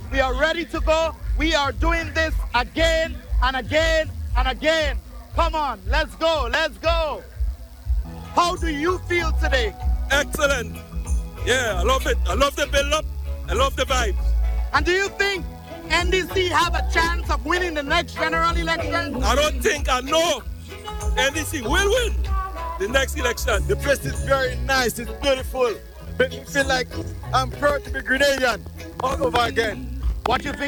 We are ready to go. We are doing this again and again and again. Come on, let's go, let's go. How do you feel today? Excellent. Yeah, I love it. I love the build-up. I love the vibes. And do you think NDC have a chance of winning the next general election? I don't think, I know NDC will win the next election. The place is very nice. It's beautiful. Make me feel like I'm proud to be Grenadian all over again. What do you think